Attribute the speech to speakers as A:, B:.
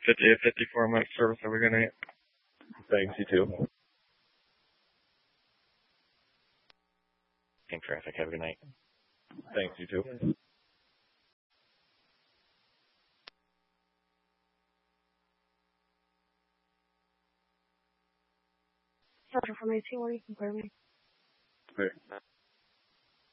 A: 54-minute service. Have a good night.
B: Thanks, you too.
A: Same traffic. Have a good night.
B: Thanks, you too.
C: Sergeant from 18, what do you compare me?
B: Okay.